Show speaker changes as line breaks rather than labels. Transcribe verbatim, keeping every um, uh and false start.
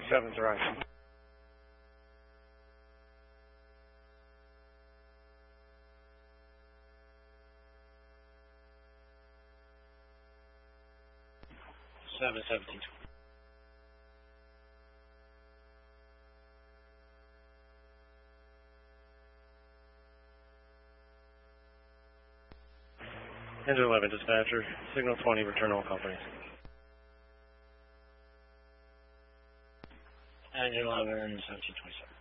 twenty-seven's arrived. seven seventeen. Engine eleven, dispatcher. Signal twenty, return all companies. Engine eleven, seventeen twenty-seven.